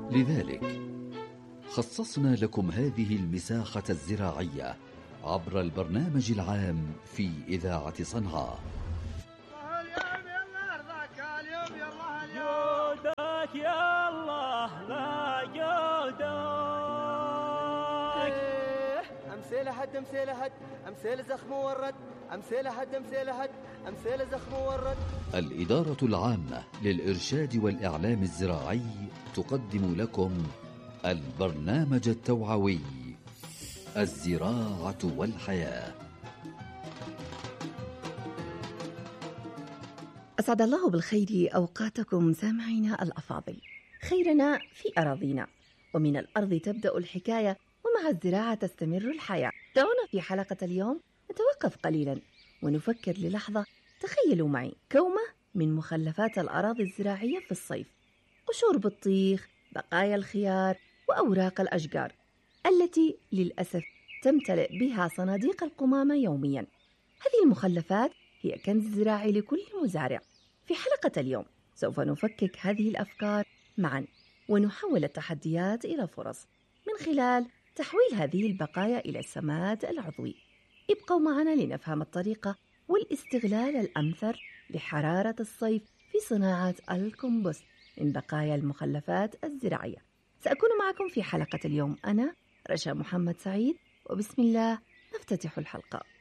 لذلك خصصنا لكم هذه المساحة الزراعية عبر البرنامج العام في إذاعة صنعاء. جودك يا الله لا جودك. أمثال هد أمثال هد أمثال زخم ورد أمثال هد أمثال هد أمثال زخم ورد. الإدارة العامة للإرشاد والإعلام الزراعي تقدم لكم البرنامج التوعوي الزراعة والحياة. أسعد الله بالخير أوقاتكم سامعينا الأفاضل. خيرنا في أراضينا، ومن الأرض تبدأ الحكاية، ومع الزراعة تستمر الحياة. دعونا في حلقة اليوم نتوقف قليلا ونفكر للحظة. تخيلوا معي كومة من مخلفات الأراضي الزراعية في الصيف: قشور بطيخ، بقايا الخيار، وأوراق الأشجار التي للأسف تمتلئ بها صناديق القمامة يوميا. هذه المخلفات هي كنز زراعي لكل مزارع. في حلقة اليوم سوف نفكك هذه الأفكار معا، ونحول التحديات إلى فرص من خلال تحويل هذه البقايا إلى السماد العضوي. ابقوا معنا لنفهم الطريقة والاستغلال الأمثل لحرارة الصيف في صناعة الكومبوست من بقايا المخلفات الزراعية. سأكون معكم في حلقة اليوم أنا رشا محمد سعيد، وبسم الله نفتتح الحلقة.